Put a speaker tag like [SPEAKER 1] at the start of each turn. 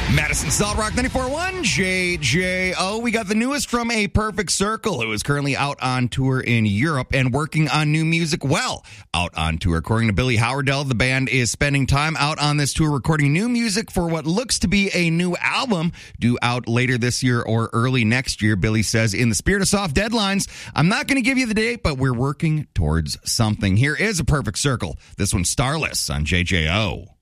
[SPEAKER 1] Madison Solid Rock 94.1 JJO. We got the newest from A Perfect Circle, who is currently out on tour in Europe and working on new music while out on tour. According to Billy Howardell, the band is spending time out on this tour recording new music for what looks to be a new album due out later this year or early next year. Billy says, in the spirit of soft deadlines, I'm not going to give you the date, but we're working towards something. Here is A Perfect Circle. This one's Starless on JJO.